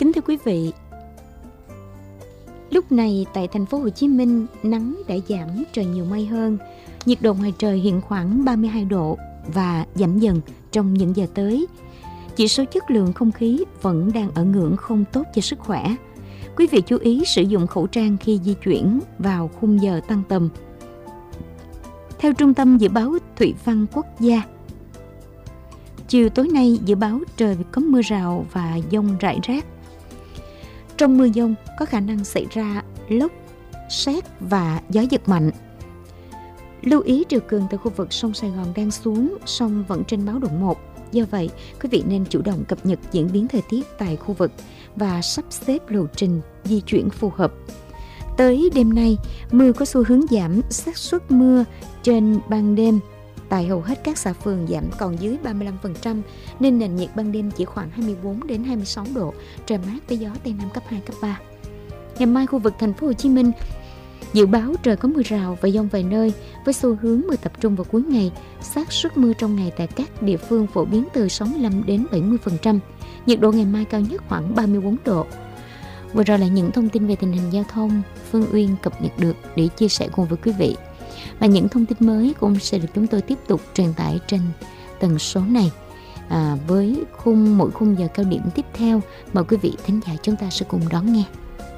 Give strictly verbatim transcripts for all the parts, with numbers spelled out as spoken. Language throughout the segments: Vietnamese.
Kính thưa quý vị, lúc này tại thành phố Hồ Chí Minh, nắng đã giảm, trời nhiều mây hơn. Nhiệt độ ngoài trời hiện khoảng ba mươi hai độ và giảm dần trong những giờ tới. Chỉ số chất lượng không khí vẫn đang ở ngưỡng không tốt cho sức khỏe. Quý vị chú ý sử dụng khẩu trang khi di chuyển vào khung giờ tăng tầm. Theo Trung tâm Dự báo Thủy văn Quốc gia, chiều tối nay dự báo trời có mưa rào và dông rải rác. Trong mưa dông có khả năng xảy ra lốc, sét và gió giật mạnh. Lưu ý triều cường tại khu vực sông Sài Gòn đang xuống, sông vẫn trên báo động một. Do vậy, quý vị nên chủ động cập nhật diễn biến thời tiết tại khu vực và sắp xếp lộ trình di chuyển phù hợp. Tới đêm nay, mưa có xu hướng giảm, xác suất mưa trên ban đêm tại hầu hết các xã phường giảm còn dưới ba mươi lăm phần trăm, nên nền nhiệt ban đêm chỉ khoảng hai mươi bốn đến hai mươi sáu độ, trời mát với gió Tây Nam cấp hai, cấp ba. Ngày mai khu vực thành phố Hồ Chí Minh dự báo trời có mưa rào và dông vài nơi với xu hướng mưa tập trung vào cuối ngày. Xác suất mưa trong ngày tại các địa phương phổ biến từ sáu mươi lăm đến bảy mươi phần trăm. Nhiệt độ ngày mai cao nhất khoảng ba mươi bốn độ. Vừa rồi là những thông tin về tình hình giao thông Phương Uyên cập nhật được để chia sẻ cùng với quý vị. Và những thông tin mới cũng sẽ được chúng tôi tiếp tục truyền tải trên tần số này. À, với khung mỗi khung giờ cao điểm tiếp theo, mời quý vị thính giả chúng ta sẽ cùng đón nghe.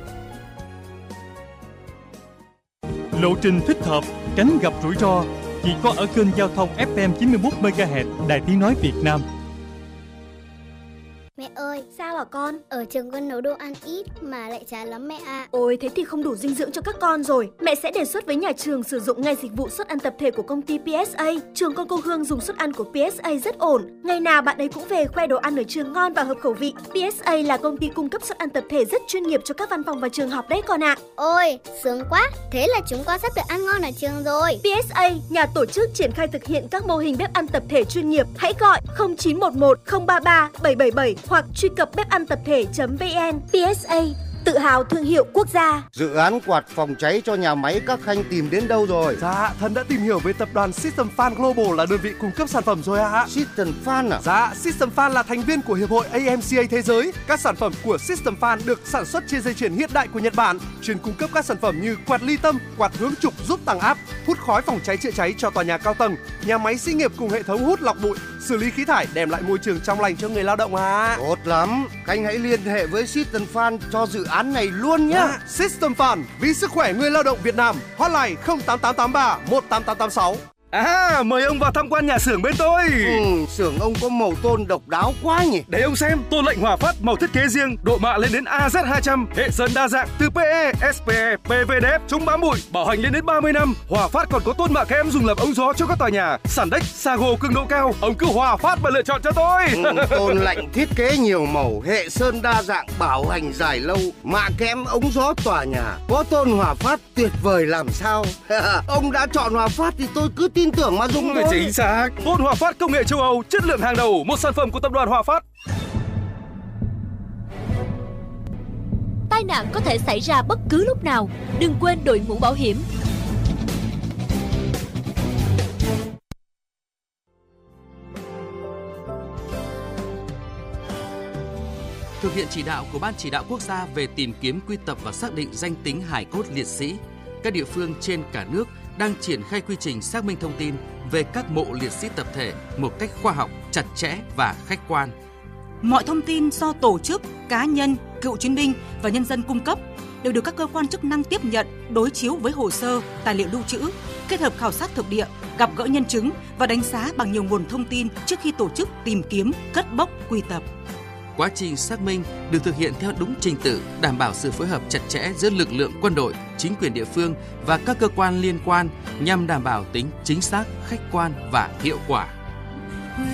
Lộ trình thích hợp, tránh gặp rủi ro chỉ có ở kênh giao thông ép em chín mươi mốt mê ga héc Đài Tiếng nói Việt Nam. Mẹ ơi, sao hả con? ở trường con nấu đồ ăn ít mà lại chán lắm mẹ ạ. Ôi, thế thì không đủ dinh dưỡng cho các con rồi. Mẹ sẽ đề xuất với nhà trường sử dụng ngay dịch vụ suất ăn tập thể của công ty pê ét a. Trường con cô Hương dùng suất ăn của pê ét a rất ổn. Ngày nào bạn ấy cũng về khoe đồ ăn ở trường ngon và hợp khẩu vị. pê ét a là công ty cung cấp suất ăn tập thể rất chuyên nghiệp cho các văn phòng và trường học đấy con ạ. Ôi, sướng quá. Thế là chúng con sắp được ăn ngon ở trường rồi. pê ét a, nhà tổ chức triển khai thực hiện các mô hình bếp ăn tập thể chuyên nghiệp. Hãy gọi không chín một một không ba ba bảy bảy bảy hoặc truy cập bếp ăn tập thể chấm vn. pê ét a, tự hào thương hiệu quốc gia. Dự án quạt phòng cháy cho nhà máy các khanh tìm đến đâu rồi? Dạ, Thần đã tìm hiểu với tập đoàn System Fan Global là đơn vị cung cấp sản phẩm rồi ạ. System Fan à? Dạ, System Fan là thành viên của Hiệp hội a em xê a Thế giới. Các sản phẩm của System Fan được sản xuất trên dây chuyền hiện đại của Nhật Bản, chuyên cung cấp các sản phẩm như quạt ly tâm, quạt hướng trục giúp tăng áp, hút khói phòng cháy chữa cháy cho tòa nhà cao tầng, nhà máy xí nghiệp cùng hệ thống hút lọc bụi, xử lý khí thải, đem lại môi trường trong lành cho người lao động ạ. Tốt lắm, Khanh hãy liên hệ với System Fan cho dự án này luôn nhé. À, System Fan vì sức khỏe người lao động Việt Nam. Hotline không tám tám tám ba một tám tám tám sáu. À, mời ông vào tham quan nhà xưởng bên tôi. Ừ, xưởng ông có màu tôn độc đáo quá nhỉ. Để ông xem, tôn lệnh Hòa Phát màu thiết kế riêng, độ mạ lên đến a zét hai trăm, hệ sơn đa dạng từ pê e, ét pê e, pê vê đê ép, chống bám bụi, bảo hành lên đến ba mươi năm. Hòa Phát còn có tôn mạ kẽm dùng làm ống gió cho các tòa nhà, sàn đếch, Sago cường độ cao. Ông cứ Hòa Phát mà lựa chọn cho tôi. Ừ, tôn lạnh thiết kế nhiều màu, hệ sơn đa dạng, bảo hành dài lâu, mạ kẽm ống gió tòa nhà. Có tôn Hòa Phát tuyệt vời làm sao. Ông đã chọn Hòa Phát thì tôi cứ tin tưởng mà dùng thôi. Chính xác. Tôn Hòa Phát công nghệ châu Âu, chất lượng hàng đầu, một sản phẩm của tập đoàn Hòa Phát. Tai nạn có thể xảy ra bất cứ lúc nào, đừng quên đội mũ bảo hiểm. Thực hiện chỉ đạo của Ban Chỉ đạo Quốc gia về tìm kiếm, quy tập và xác định danh tính hài cốt liệt sĩ, các địa phương trên cả nước đang triển khai quy trình xác minh thông tin về các mộ liệt sĩ tập thể một cách khoa học, chặt chẽ và khách quan. Mọi thông tin do tổ chức, cá nhân, cựu chiến binh và nhân dân cung cấp đều được các cơ quan chức năng tiếp nhận, đối chiếu với hồ sơ, tài liệu lưu trữ, kết hợp khảo sát thực địa, gặp gỡ nhân chứng và đánh giá bằng nhiều nguồn thông tin trước khi tổ chức tìm kiếm, cất bốc, quy tập. Quá trình xác minh được thực hiện theo đúng trình tự, đảm bảo sự phối hợp chặt chẽ giữa lực lượng quân đội, chính quyền địa phương và các cơ quan liên quan nhằm đảm bảo tính chính xác, khách quan và hiệu quả.